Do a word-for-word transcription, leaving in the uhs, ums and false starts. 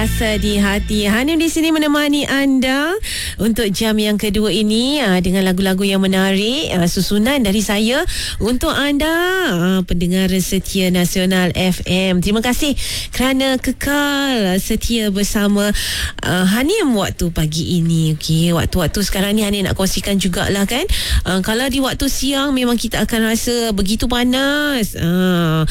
Rasa di Hati. Hanim di sini menemani anda untuk jam yang kedua ini uh, dengan lagu-lagu yang menarik, uh, susunan dari saya untuk anda uh, pendengar setia Nasional F M. Terima kasih kerana kekal setia bersama uh, Hanim waktu pagi ini. Okey, waktu-waktu sekarang ni Hanim nak kongsikan jugalah kan. Uh, kalau di waktu siang memang kita akan rasa begitu panas. Uh,